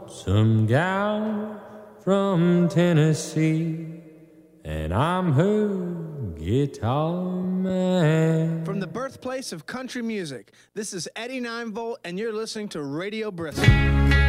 some gal from Tennessee, and I'm her guitar man. From the birthplace of country music, this is Eddie 9 Volt, and you're listening to Radio Bristol.